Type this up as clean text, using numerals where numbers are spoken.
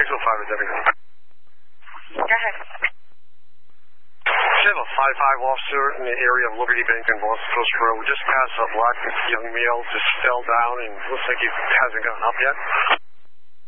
605 is everything. Go ahead. We have a 5-5 officer in the area of Liberty Bank and Boston Post Road. We just passed a black young male, just fell down and looks like he hasn't gotten up yet.